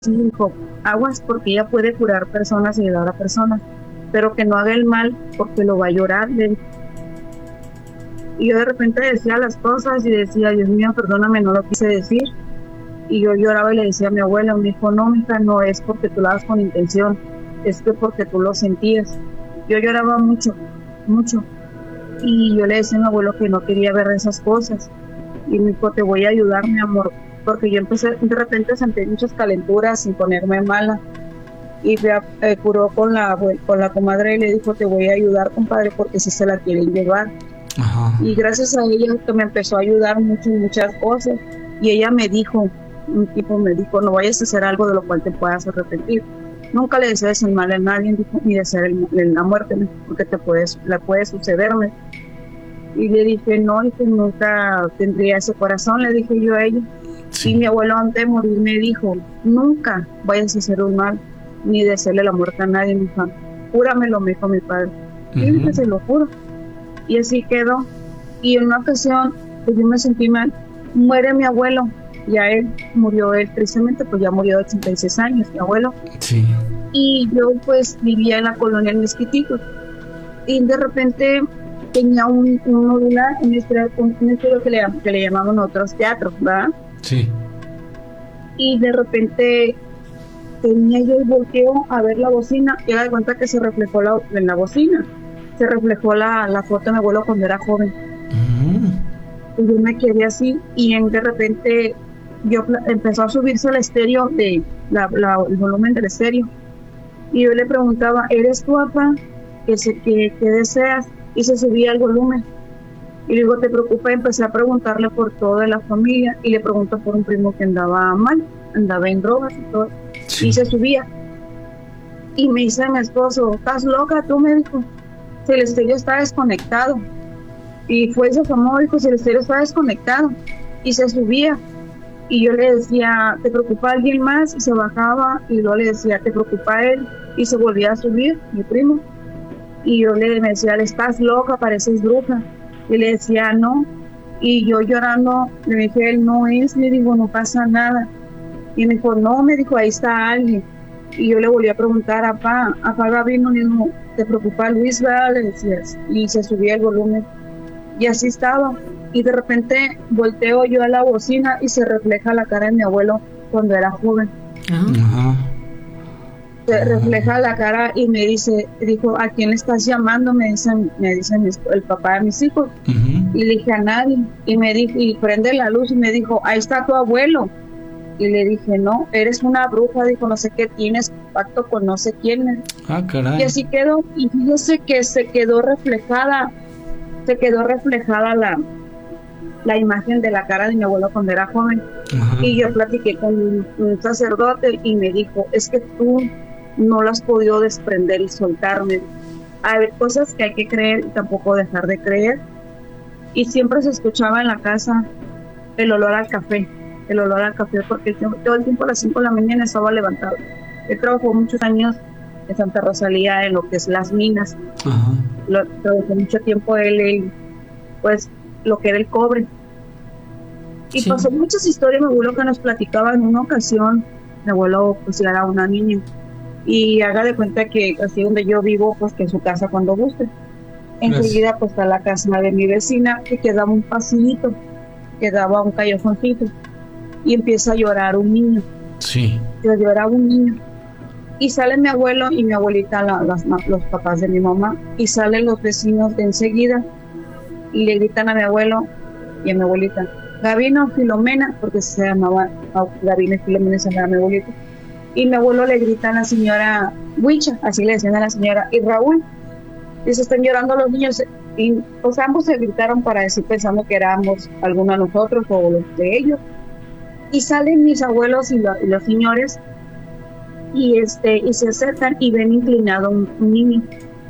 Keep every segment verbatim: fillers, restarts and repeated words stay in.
sí dijo, aguas porque ella puede curar personas y ayudar a personas, pero que no haga el mal porque lo va a llorar. Y yo de repente decía las cosas y decía, Dios mío, perdóname, no lo quise decir. Y yo lloraba y le decía a mi abuela, me dijo, no, mija, no es porque tú lo hagas con intención, es que porque tú lo sentías. Yo lloraba mucho, mucho. Y yo le decía a mi abuelo que no quería ver esas cosas. Y me dijo, te voy a ayudar, mi amor, porque yo empecé de repente a sentir muchas calenturas sin ponerme mala. Y me eh, curó con la, con la comadre y le dijo, te voy a ayudar, compadre, porque si se la quieren llevar. Ajá. Y gracias a ella que me empezó a ayudar mucho en muchas cosas. Y ella me dijo, un tipo me dijo, no vayas a hacer algo de lo cual te puedas arrepentir. Nunca le desees el mal a nadie, dijo, ni desear el, el, la muerte, porque te puedes, la puede sucederme. Y le dije, no, dije, nunca tendría ese corazón, le dije yo a ella. Sí. Y mi abuelo antes de morir me dijo, nunca vayas a hacer un mal, ni desearle la muerte a nadie, mi hija. Júramelo, me dijo mi padre. Uh-huh. Y dije, se lo juro. Y así quedó. Y en una ocasión, pues yo me sentí mal. Muere mi abuelo. Ya él murió, él tristemente, pues ya murió de ochenta y seis años, mi abuelo. Sí. Y yo pues vivía en la colonia El Mezquitito. Y de repente tenía un, un modular, un estudio, un, un estudio que, le, que le llamamos nosotros teatro, ¿verdad? Sí. Y de repente tenía yo el volteo a ver la bocina y me di cuenta que se reflejó la, en la bocina. Se reflejó la, la foto de mi abuelo cuando era joven. Uh-huh. Y yo me quedé así y en, de repente yo empezó a subirse el estéreo, de la, la, el volumen del estéreo. Y yo le preguntaba, ¿eres tu papá? ¿Qué, qué, qué deseas? Y se subía el volumen. Y luego, ¿te preocupa? Empecé a preguntarle por toda la familia y le pregunto por un primo que andaba mal, andaba en drogas y todo. Sí. Y se subía. Y me dice mi esposo, ¿estás loca tú? Me dijo, si el estéreo está desconectado. Y fue ese famoso, dijo, si el estéreo está desconectado. Y se subía. Y yo le decía, ¿te preocupa alguien más? Y se bajaba. Y luego le decía, ¿te preocupa él? Y se volvía a subir, mi primo. Y yo le decía, estás loca, pareces bruja. Y le decía, no. Y yo llorando, le dije, él no es. Le digo, no pasa nada. Y me dijo, no, me dijo, ahí está alguien. Y yo le volví a preguntar, a papá, a papá Gabino, le dijo, ¿te preocupa Luis, verdad? Le decías. Y se subía el volumen. Y así estaba. Y de repente volteo yo a la bocina y se refleja la cara de mi abuelo cuando era joven. Uh-huh. Se refleja la cara y me dice, dijo, ¿a quién le estás llamando? Me dicen, me dicen el papá de mis hijos. Uh-huh. Y le dije, a nadie. Y me dijo, y prende la luz y me dijo, ahí está tu abuelo. Y le dije, no, eres una bruja, dijo, no sé qué tienes, pacto con no sé quién. Ah, caray. Y así quedó, y fíjese que se quedó reflejada, se quedó reflejada la, la imagen de la cara de mi abuelo cuando era joven. Ajá. Y yo platiqué con un, un sacerdote y me dijo, es que tú no lo has podido desprender y soltarme. Hay cosas que hay que creer y tampoco dejar de creer. Y siempre se escuchaba en la casa el olor al café, el olor al café, porque todo el tiempo a las cinco de la mañana estaba levantado. Él trabajó muchos años en Santa Rosalía en lo que es las minas. Ajá. Lo, trabajó mucho tiempo él, él, pues, lo que era el cobre. Y sí. Pasó muchas historias, mi abuelo que nos platicaba en una ocasión. Mi abuelo pues era una niña. Y haga de cuenta que así donde yo vivo, pues que en su casa cuando guste. Enseguida pues está la casa de mi vecina que quedaba un pasillito, quedaba un callejoncito. Y empieza a llorar un niño. Sí. Yo lloraba un niño. Y sale mi abuelo y mi abuelita, la, las, los papás de mi mamá. Y salen los vecinos de enseguida. Y le gritan a mi abuelo y a mi abuelita, Gabino, Filomena, porque se llamaba Gabino y Filomena, se llamaba mi abuelita. Y mi abuelo le grita a la señora Huicha, así le decían a la señora, y Raúl. Y se están llorando los niños. Y pues ambos se gritaron para decir, pensando que éramos algunos de nosotros o los de ellos. Y salen mis abuelos y, lo, y los señores y este y se acercan y ven inclinado un, un niño.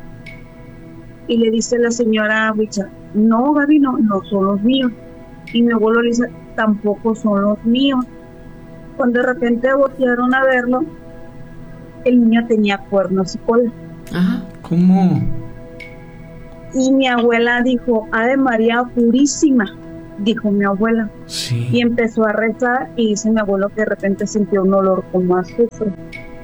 Y le dice la señora Huicha, no, Gaby, no, no son los míos. Y mi abuelo le dice, tampoco son los míos. Cuando de repente voltearon a verlo, el niño tenía cuernos y cola. Ajá, ¿cómo? Y mi abuela dijo, Ave María Purísima, dijo mi abuela. Sí. Y empezó a rezar y dice mi abuelo que de repente sintió un olor como a azufre.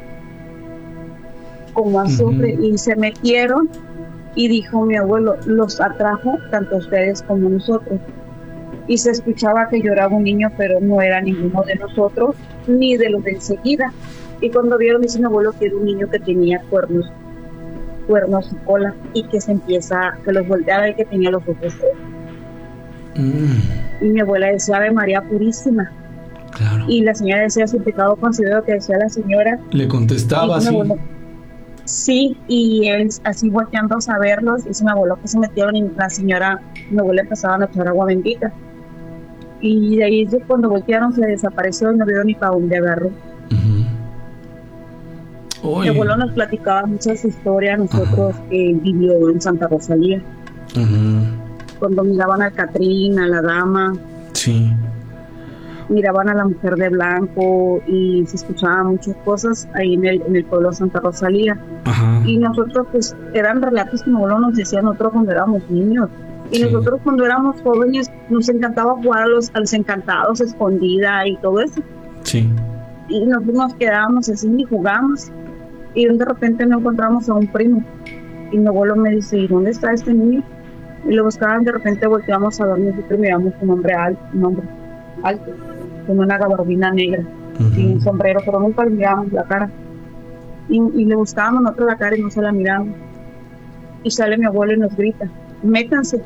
Como azufre. Uh-huh. Y se metieron y dijo mi abuelo, los atrajo tanto a ustedes como a nosotros. Y se escuchaba que lloraba un niño, pero no era ninguno de nosotros, ni de los de enseguida. Y cuando vieron, dice mi abuelo que era un niño que tenía cuernos, cuernos y cola, y que se empieza, que los volteaba y que tenía los ojos rojos. Mm. Y mi abuela decía, Ave María Purísima. Claro. Y la señora decía, su pecado considero, que decía la señora. Le contestaba así. Abuelo, sí, y él así volteando a verlos, dice mi abuelo que se metieron y la señora, mi abuela empezaba a echar agua bendita. Y de ahí cuando voltearon se desapareció y no vieron ni para dónde agarró. Uh-huh. Mi abuelo nos platicaba muchas historias, nosotros uh-huh. que uh, vivió en Santa Rosalía. Uh-huh. Cuando miraban a Catrín, a la dama. Sí. Miraban a la mujer de blanco y se escuchaban muchas cosas ahí en el, en el pueblo de Santa Rosalía. Uh-huh. Y nosotros pues eran relatos que mi abuelo nos decía nosotros cuando éramos niños. Y sí. Nosotros cuando éramos jóvenes nos encantaba jugar a los, a los encantados, escondida y todo eso. Sí. Y nosotros nos quedábamos así y jugábamos. Y de repente nos encontramos a un primo. Y mi abuelo me dice, ¿y dónde está este niño? Y lo buscaban, de repente volteamos a vernos y miramos un hombre alto, un hombre alto, con una gabardina negra uh-huh. y un sombrero, pero nunca le mirábamos la cara. Y, y le buscábamos nosotros la cara y no se la miramos. Y sale mi abuelo y nos grita, métanse.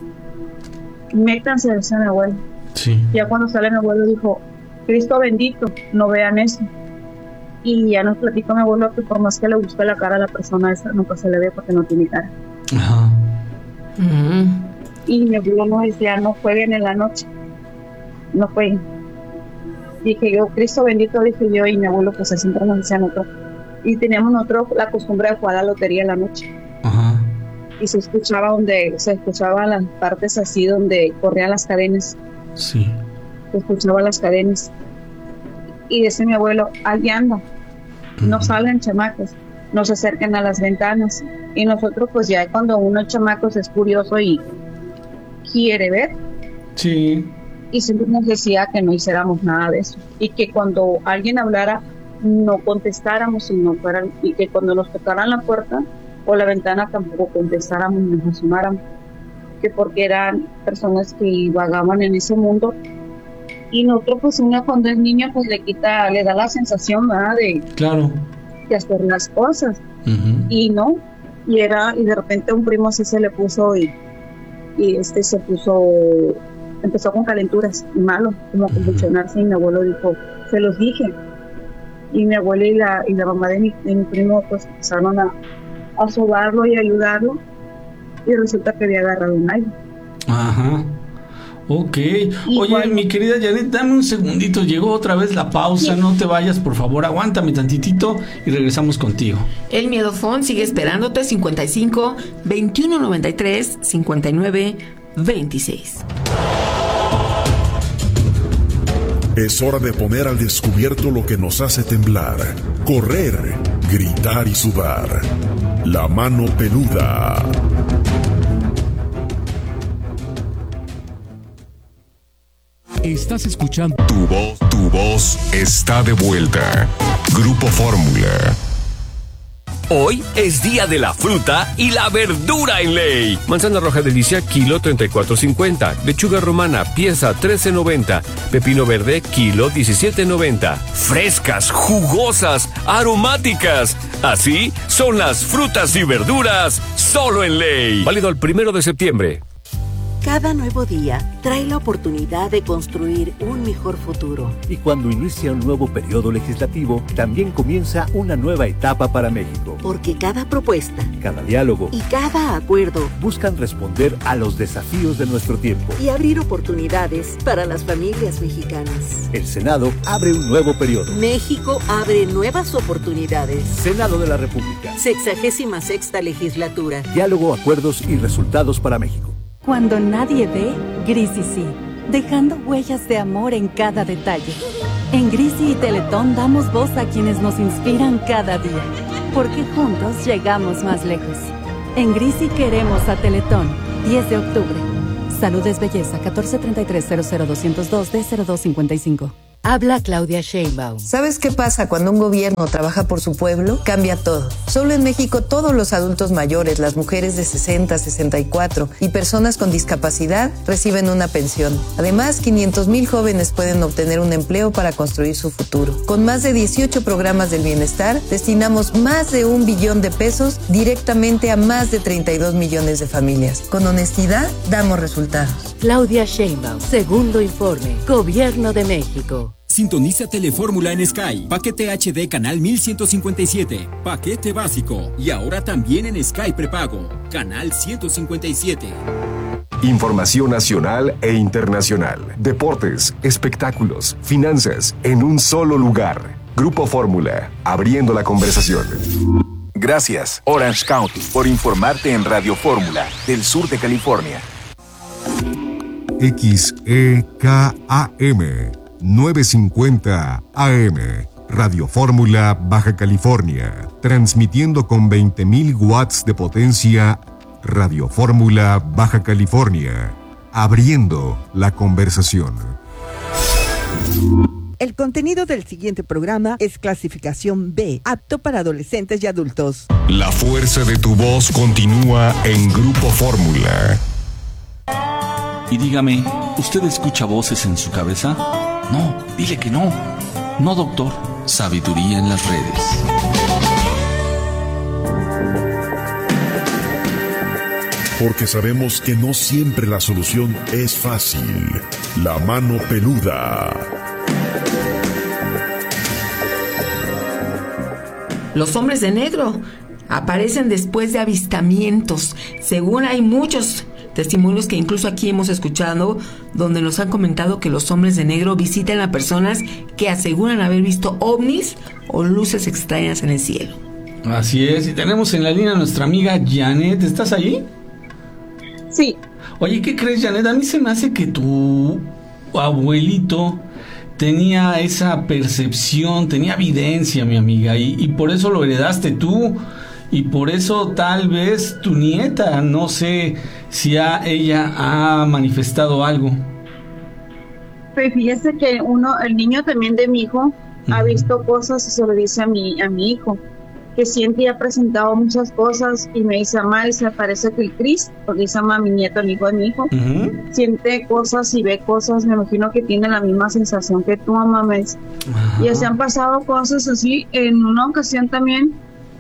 Métanse, decía mi abuelo. Sí. Ya cuando sale mi abuelo dijo, Cristo bendito, no vean eso. Y ya nos platicó mi abuelo que por más que le busque la cara a la persona esa, nunca se le ve porque no tiene cara. Ajá. Uh-huh. Y mi abuelo nos decía, no jueguen en la noche, no jueguen. Dije yo, Cristo bendito, dije yo, y mi abuelo pues siempre nos decía nosotros. Y teníamos nosotros la costumbre de jugar a la lotería en la noche. Ajá. Y se escuchaba donde se escuchaban las partes así donde corrían las cadenas. Sí. Se escuchaban las cadenas. Y dice mi abuelo, ahí anda, uh-huh. no salgan chamacos, no se acerquen a las ventanas. Y nosotros pues ya cuando uno chamacos es curioso y quiere ver. Sí. Y siempre nos decía que no hiciéramos nada de eso. Y que cuando alguien hablara, no contestáramos y, no fueran, y que cuando nos tocaran la puerta o la ventana tampoco contestáramos, nos asomáramos, que porque eran personas que vagaban en ese mundo. Y nosotros pues uno cuando es niño pues le quita, le da la sensación, ¿verdad? De, claro, de hacer las cosas. Uh-huh. Y no, y era, y de repente un primo así se le puso y, y este se puso, empezó con calenturas y malo, como a convulsionarse, y mi abuelo dijo, se los dije. Y mi abuela y la, y la mamá de mi, de mi primo pues empezaron a a sobarlo y ayudarlo, y resulta que había agarrado un aire. Ajá. Ok. Y oye, cuando... mi querida Janet, dame un segundito, llegó otra vez la pausa, sí. No te vayas, por favor, aguántame tantitito y regresamos contigo. El Miedofón sigue esperándote, cincuenta y cinco, veintiuno noventa y tres, cincuenta y nueve, veintiséis. Es hora de poner al descubierto lo que nos hace temblar, correr, gritar y sudar. La mano peluda. Estás escuchando. Tu voz, tu voz está de vuelta. Grupo Fórmula. Hoy es día de la fruta y la verdura en Ley. Manzana roja delicia, kilo treinta y cuatro cincuenta. Lechuga romana, pieza trece noventa. Pepino verde, kilo diecisiete noventa. Frescas, jugosas, aromáticas. Así son las frutas y verduras solo en Ley. Válido el primero de septiembre. Cada nuevo día trae la oportunidad de construir un mejor futuro. Y cuando inicia un nuevo periodo legislativo, también comienza una nueva etapa para México. Porque cada propuesta, cada diálogo y cada acuerdo buscan responder a los desafíos de nuestro tiempo y abrir oportunidades para las familias mexicanas. El Senado abre un nuevo periodo. México abre nuevas oportunidades. Senado de la República. Sexagésima sexta legislatura. Diálogo, acuerdos y resultados para México. Cuando nadie ve, Grisi sí, dejando huellas de amor en cada detalle. En Grisi y Teletón damos voz a quienes nos inspiran cada día, porque juntos llegamos más lejos. En Grisi queremos a Teletón, diez de octubre. Salud es belleza, catorce treinta y tres cero cero doscientos dos D cero dos cincuenta y cinco. Habla Claudia Sheinbaum. ¿Sabes qué pasa cuando un gobierno trabaja por su pueblo? Cambia todo. Solo en México todos los adultos mayores, las mujeres de sesenta, sesenta y cuatro y personas con discapacidad reciben una pensión. Además, quinientos mil jóvenes pueden obtener un empleo para construir su futuro. Con más de dieciocho programas del bienestar, destinamos más de un billón de pesos directamente a más de treinta y dos millones de familias. Con honestidad, damos resultados. Claudia Sheinbaum, segundo informe, Gobierno de México. Sintoniza Telefórmula en Sky. Paquete H D canal mil ciento cincuenta y siete. Paquete básico. Y ahora también en Sky prepago. Canal ciento cincuenta y siete. Información nacional e internacional. Deportes, espectáculos, finanzas, en un solo lugar. Grupo Fórmula. Abriendo la conversación. Gracias, Orange County, por informarte en Radio Fórmula, del sur de California. X E K A M novecientos cincuenta A M, Radio Fórmula, Baja California, transmitiendo con veinte mil watts de potencia. Radio Fórmula, Baja California, abriendo la conversación. El contenido del siguiente programa es clasificación B, apto para adolescentes y adultos. La fuerza de tu voz continúa en Grupo Fórmula. Y dígame, ¿usted escucha voces en su cabeza? No, dile que no. No, doctor. Sabiduría en las redes. Porque sabemos que no siempre la solución es fácil. La mano peluda. Los hombres de negro aparecen después de avistamientos. Según hay muchos testimonios que incluso aquí hemos escuchado, donde nos han comentado que los hombres de negro visitan a personas que aseguran haber visto ovnis o luces extrañas en el cielo. Así es, y tenemos en la línea a nuestra amiga Janet. ¿Estás ahí? Sí. Oye, ¿qué crees, Janet? A mí se me hace que tu abuelito tenía esa percepción, tenía evidencia, mi amiga, y, y por eso lo heredaste tú. Y por eso tal vez tu nieta, no sé si a ella ha manifestado algo. Pues fíjese que uno, el niño también de mi hijo, uh-huh. ha visto cosas y se lo dice a mi, a mi hijo, que siempre ha presentado muchas cosas y me dice, mamá, y se parece que el Cris, porque se llama mi nieto, el hijo de mi hijo, uh-huh. siente cosas y ve cosas, me imagino que tiene la misma sensación que tu mamá me dice. Uh-huh. Y así han pasado cosas así. En una ocasión también,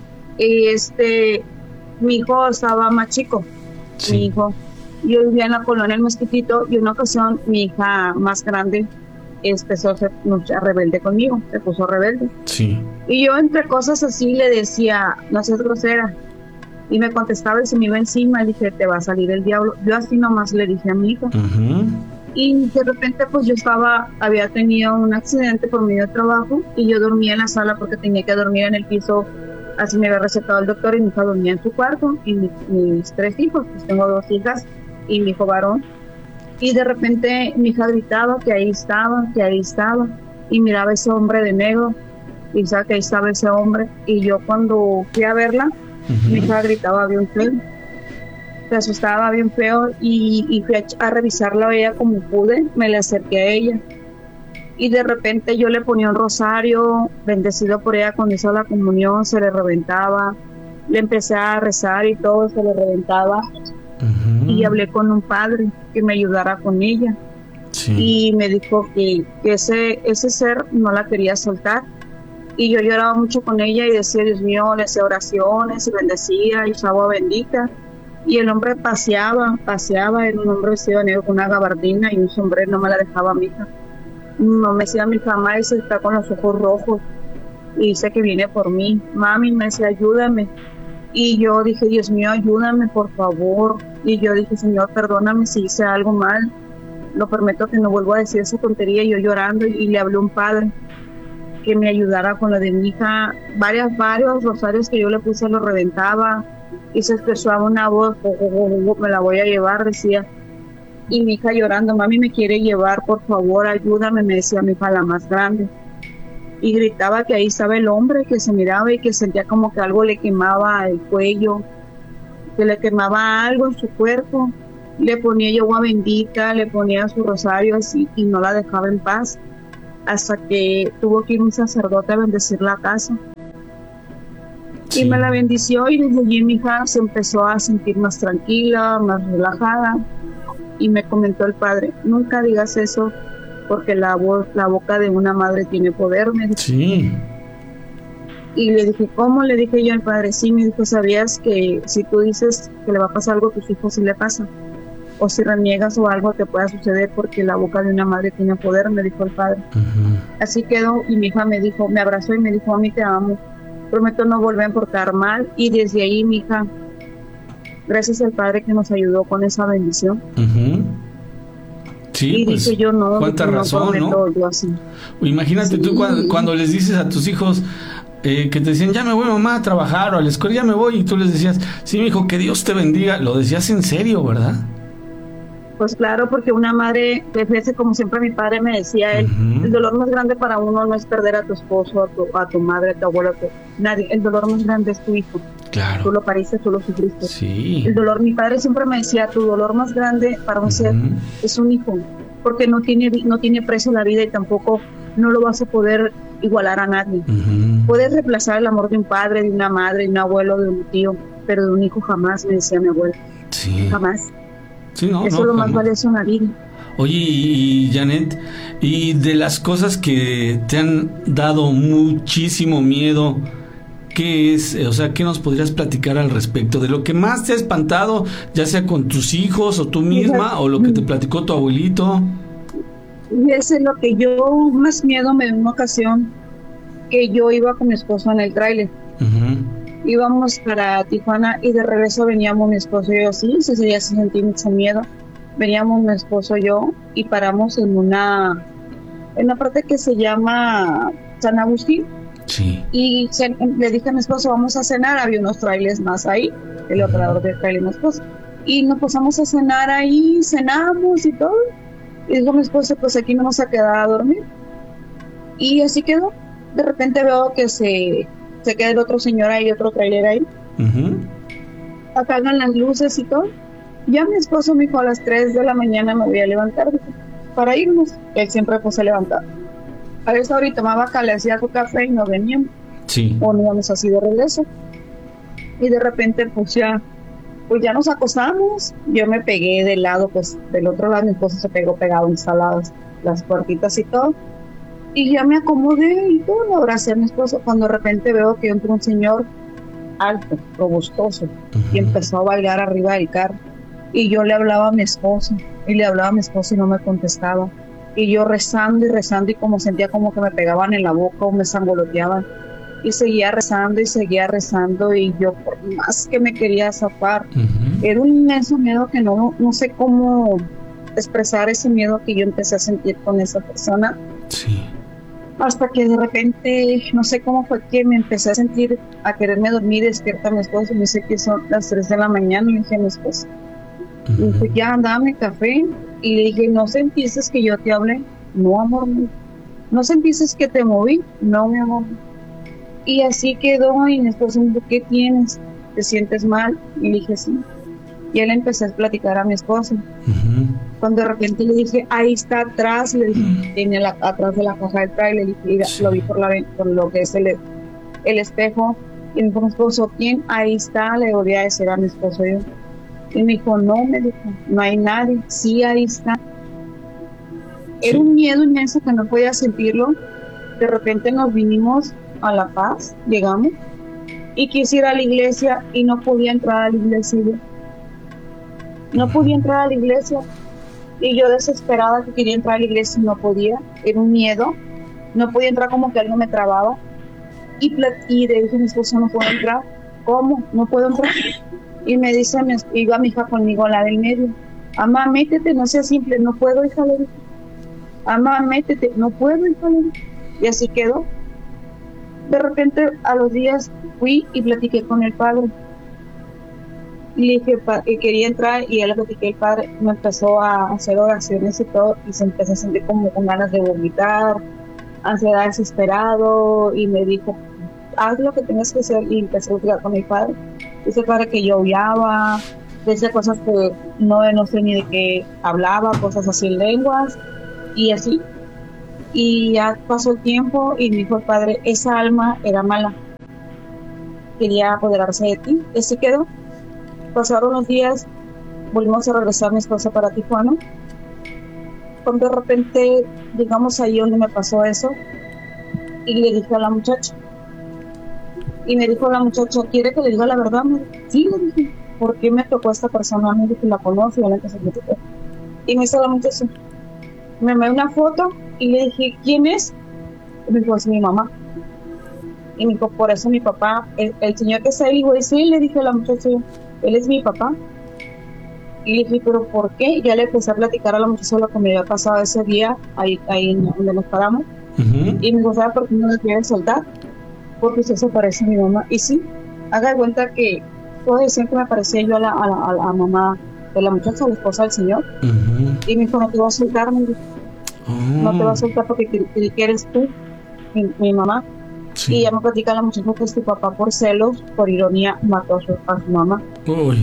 y este, mi hijo estaba más chico, sí. mi hijo, yo vivía en la colonia El Mosquitito, y en una ocasión mi hija más grande empezó a ser rebelde conmigo, se puso rebelde, sí. y yo entre cosas así le decía, no seas grosera, y me contestaba y se me iba encima, y dije, te va a salir el diablo, yo así nomás le dije a mi hija, uh-huh. y de repente pues yo estaba, había tenido un accidente por medio de trabajo, y yo dormía en la sala porque tenía que dormir en el piso. Así me había recetado el doctor, y mi hija dormía en su cuarto, y mi, mis tres hijos, pues tengo dos hijas y mi hijo varón. Y de repente mi hija gritaba que ahí estaba, que ahí estaba, y miraba ese hombre de negro, y sabía que ahí estaba ese hombre. Y yo cuando fui a verla, uh-huh. mi hija gritaba bien feo, se asustaba bien feo, y, y fui a, a revisarla a ella como pude, me le acerqué a ella. Y de repente yo le ponía un rosario, bendecido por ella, cuando hizo la comunión, se le reventaba. Le empecé a rezar y todo, se le reventaba. Uh-huh. Y hablé con un padre que me ayudara con ella. Sí. Y me dijo que, que ese, ese ser no la quería soltar. Y yo lloraba mucho con ella y decía, Dios mío, le hacía oraciones y bendecía y agua bendita. Y el hombre paseaba, paseaba, era un hombre vestido de negro con una gabardina y un sombrero, no me la dejaba a mi hija. No me decía mi mamá, y se está con los ojos rojos y dice que viene por mí. Mami, me decía, ayúdame. Y yo dije, Dios mío, ayúdame, por favor. Y yo dije, Señor, perdóname si hice algo mal. Lo prometo que no vuelvo a decir esa tontería. Y yo llorando, y, y le hablé a un padre que me ayudara con lo de mi hija. Varias, varios rosarios que yo le puse, lo reventaba. Y se expresaba una voz, oh, oh, oh, oh, me la voy a llevar, decía. Y mi hija llorando, mami, me quiere llevar, por favor, ayúdame, me decía mi hija, la más grande. Y gritaba que ahí estaba el hombre, que se miraba y que sentía como que algo le quemaba el cuello, que le quemaba algo en su cuerpo. Le ponía yo agua bendita, le ponía su rosario así y no la dejaba en paz, hasta que tuvo que ir un sacerdote a bendecir la casa. Sí. Y me la bendició, y desde allí mi hija se empezó a sentir más tranquila, más relajada, y me comentó el padre: nunca digas eso, porque la, voz, la boca de una madre tiene poder. Me dijo. Sí. Y le dije: ¿cómo? Le dije yo al padre. Sí, me dijo: ¿sabías que si tú dices que le va a pasar algo a tus hijos, sí le pasa? O si reniegas o algo te pueda suceder, porque la boca de una madre tiene poder, me dijo el padre. Uh-huh. Así quedó, y mi hija me dijo, me abrazó y me dijo: a mí te amo, prometo no volver a portar mal. Y desde ahí mi hija, gracias al padre que nos ayudó con esa bendición. Uh-huh. Sí, y pues, dije yo: no, cuánta no razón, prometo, ¿no? Yo así. Imagínate sí. tú cuando, cuando les dices a tus hijos eh, que te decían: ya me voy, mamá, a trabajar, o a la escuela, ya me voy, y tú les decías: sí, mi hijo, que Dios te bendiga. Lo decías en serio, ¿verdad? Pues claro, porque una madre, fíjese, como siempre mi padre me decía, él, uh-huh. el dolor más grande para uno no es perder a tu esposo, a tu, a tu madre, a tu abuelo, a tu, nadie. El dolor más grande es tu hijo. Claro. Tú lo pariste, tú lo sufriste. Sí. El dolor, mi padre siempre me decía: tu dolor más grande para un uh-huh. ser es un hijo, porque no tiene, no tiene precio la vida, y tampoco no lo vas a poder igualar a nadie. Uh-huh. Puedes reemplazar el amor de un padre, de una madre, de un abuelo, de un tío, pero de un hijo jamás, me decía mi abuelo. Sí. Jamás. Sí, no, Eso no, es lo más jamás. valioso en la vida. Oye, y Janet, y de las cosas que te han dado muchísimo miedo, ¿qué es? O sea, ¿qué nos podrías platicar al respecto? De lo que más te ha espantado, ya sea con tus hijos o tú misma, sí, o lo que te platicó tu abuelito. Y ese es lo que yo más miedo me dio en una ocasión, que yo iba con mi esposo en el tráiler. Uh-huh. Íbamos para Tijuana y de regreso veníamos mi esposo y yo, sí, ese día sí sentí mucho miedo. Veníamos mi esposo y yo y paramos en una en una parte que se llama San Agustín. Sí. Y se, le dije a mi esposo: vamos a cenar. Había unos trailers más ahí, el operador de trailer y mi esposo. Y nos pasamos a cenar ahí, cenamos y todo. Y dijo mi esposo: pues aquí no vamos a quedar a dormir. Y así quedó. De repente veo que se se queda el otro señor ahí, otro trailer ahí. Uh-huh. Apagan las luces y todo. Ya mi esposo me dijo: a las tres de la mañana me voy a levantar para irnos. Él siempre pues se levantaba. A esa hora tomaba acá, le hacía su café y nos veníamos. Sí. O nos íbamos así de regreso. Y de repente pues ya, pues ya nos acostamos. Yo me pegué del lado, pues del otro lado mi esposo se pegó pegado, instaladas las puertitas y todo. Y ya me acomodé y todo, lo abracé a mi esposo, cuando de repente veo que entró un señor alto, robustoso, uh-huh. y empezó a bailar arriba del carro. Y yo le hablaba a mi esposo, y le hablaba a mi esposo y no me contestaba. Y yo rezando y rezando, y como sentía como que me pegaban en la boca o me sangoloteaban. Y seguía rezando y seguía rezando, y yo por más que me quería zafar. Uh-huh. Era un inmenso miedo que no, no sé cómo expresar ese miedo que yo empecé a sentir con esa persona. Sí. Hasta que de repente, no sé cómo fue que me empecé a sentir, a quererme dormir, despierta a mi esposo, y me dice que son las tres de la mañana, y le dije a mi esposo, uh-huh. y dije: ya, dame café. Y le dije: ¿no sentiste que yo te hablé? No, amor. ¿No sentiste que te moví? No, mi amor. Y así quedó, y mi esposo me dijo: ¿qué tienes? ¿Te sientes mal? Y le dije: sí. Y él empezó a platicar a mi esposo. Uh-huh. Cuando de repente le dije: ahí está atrás, le dije, uh-huh. tiene la, atrás de la caja del trailer, le dije, sí. Lo vi por, la, por lo que es el, el espejo. Y me dijo mi esposo: ¿quién? Ahí está, le volví a decir a mi esposo yo. Y me dijo: no, me dijo, no hay nadie. Sí, ahí está. Sí. Era un miedo inmenso que no podía sentirlo. De repente nos vinimos a La Paz, llegamos, y quise ir a la iglesia y no podía entrar a la iglesia yo. No podía entrar a la iglesia, y yo desesperada que quería entrar a la iglesia y no podía. Era un miedo, no podía entrar, como que algo me trababa. Y, y le dije a mi esposo: no puedo entrar. ¿Cómo? No puedo entrar. Y me dice, me, iba mi hija conmigo, la del medio: mamá, métete, no sea simple. No puedo, hija, le dije. Mamá, métete. No puedo, hija, le dije. Y así quedó. De repente, a los días fui y platiqué con el padre. Y le dije que quería entrar, y él le platiqué, el padre me empezó a hacer oraciones y todo, y se empezó a sentir como con ganas de vomitar, ansiedad, desesperado, y me dijo: haz lo que tengas que hacer. Y empecé a platicar con el padre. Dice el padre que yo odiaba, Decía cosas que no, no sé ni de qué hablaba, cosas así en lenguas y así. Y ya pasó el tiempo y me dijo el padre, esa alma era mala, quería apoderarse de ti. Y así quedó. Pasaron los días, volvimos a regresar mi esposa para Tijuana. Cuando de repente llegamos ahí donde me pasó eso y le dije a la muchacha, y me dijo la muchacha, ¿quiere que le diga la verdad? Me dijo, sí, le dije, ¿por qué me tocó esta persona? Me dijo, la conoce, y se me tocó. Y me hizo la muchacha, me mandó una foto y le dije, ¿quién es? Y me dijo, es mi mamá. Y me dijo, por eso mi papá, el, el señor que está ahí, dijo, sí, le dije a la muchacha, él es mi papá. Y le dije, ¿pero por qué? Y ya le empecé a platicar a la muchacha lo que me había pasado ese día, ahí, ahí donde nos paramos. Uh-huh. Y me dijo, ¿sabes por qué no me quieren soltar? Porque usted se parece a mi mamá. Y sí, haga de cuenta que todo siempre me parecía yo a la, a la, a la mamá de la muchacha, la esposa del señor. Uh-huh. Y me dijo, no te voy a soltar, me dijo. Uh-huh. No te voy a soltar porque que, que eres tú, mi, mi mamá. Sí. Y ya me platica la muchacha que tu papá, por celos, por ironía, mató a su, a su mamá. Uy.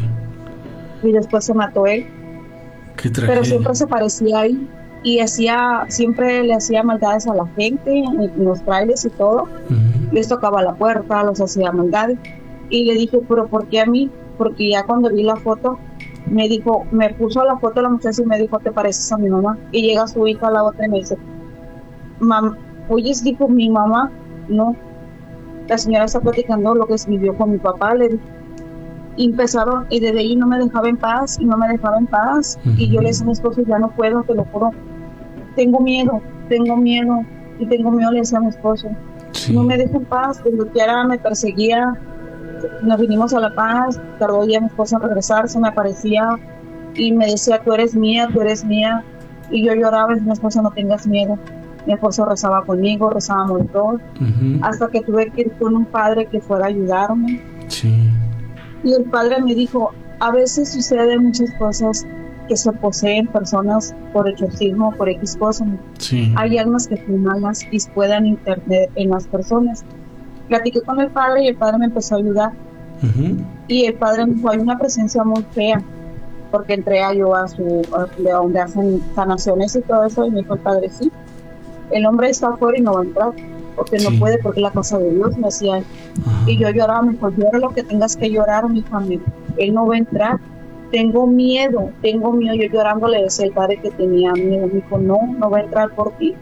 Y después se mató él. Qué tragedia. Pero siempre se parecía ahí y hacía, siempre le hacía maldades a la gente en los trailers y todo. Uh-huh. Les tocaba la puerta, los hacía maldades. Y le dije, ¿pero por qué a mí? Porque ya cuando vi la foto, me dijo, me puso la foto de la muchacha y me dijo, ¿te pareces a mi mamá? Y llega su hija a la otra y me dice, Mam, oyes, dijo, mi mamá, no. La señora está platicando lo que se vivió con mi papá, le dije. Y empezaron, y desde ahí no me dejaba en paz, y no me dejaba en paz, uh-huh. Y yo le decía a mi esposo, ya no puedo, te lo juro, tengo miedo, tengo miedo, y tengo miedo, le decía a mi esposo, sí. No me deja en paz, cuando quiera me perseguía, nos vinimos a La Paz, tardó ya mi esposo en regresarse, me aparecía, y me decía, tú eres mía, tú eres mía, y yo lloraba, y mi esposo, no tengas miedo, mi esposo rezaba conmigo, rezábamos todos, uh-huh. Hasta que tuve que ir con un padre que fuera a ayudarme, sí. Y el padre me dijo, a veces suceden muchas cosas que se poseen personas por exorcismo, por X cosas. Sí. Hay almas que son malas y puedan internet en las personas. Platiqué con el padre y el padre me empezó a ayudar. Uh-huh. Y el padre me dijo, hay una presencia muy fea, porque entré a yo a su, a, de donde hacen sanaciones y todo eso, y me dijo el padre, sí, el hombre está afuera y no va a entrar. Porque sí. No puede, porque es la cosa de Dios, me decía. Uh-huh. Y yo lloraba, me dijo, llora lo que tengas que llorar, mi familia. Él no va a entrar. Tengo miedo, tengo miedo. Yo llorando le decía al padre que tenía miedo. Me dijo, no, no va a entrar por ti.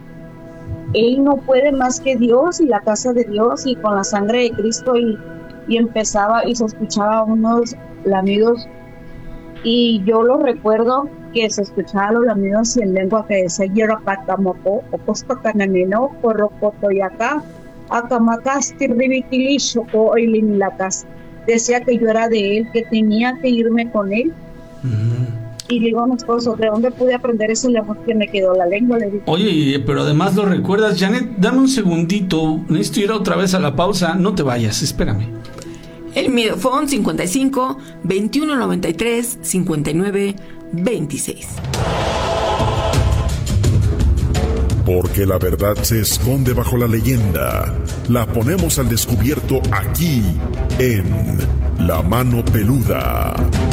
Él no puede más que Dios y la casa de Dios y con la sangre de Cristo. Y, y empezaba y se escuchaba unos lamidos. Y yo lo recuerdo que se escuchaban los lamidos y en lengua que decía Yerapatamopo, Opostocanameno, Porrocotoyacá, Acamacasti, Ribiquilishoko, Oilimilacas. Decía que yo era de él, que tenía que irme con él. Uh-huh. Y digo a mi esposo, ¿de dónde pude aprender ese lenguaje que me quedó la lengua? Le digo. Oye, pero además lo recuerdas, Janet, dame un segundito, necesito ir otra vez a la pausa, no te vayas, espérame. El Midofón cincuenta y cinco, veintiuno noventa y tres, cincuenta y nueve, veintiséis. Porque la verdad se esconde bajo la leyenda. La ponemos al descubierto aquí, en La Mano Peluda.